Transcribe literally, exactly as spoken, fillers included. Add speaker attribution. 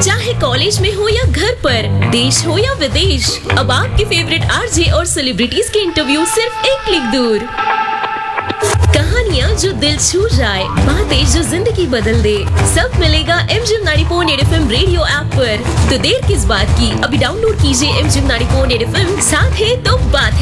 Speaker 1: चाहे कॉलेज में हो या घर पर, देश हो या विदेश, अब आपके फेवरेट आरजे और सेलिब्रिटीज के इंटरव्यू सिर्फ एक क्लिक दूर। कहानियाँ जो दिल छू जाए, बातें जो जिंदगी बदल दे, सब मिलेगा MGM ninety point eight FM radio app पर। तो देर किस बात की, अभी डाउनलोड कीजिए MGM ninety point eight FM. साथ है तो बात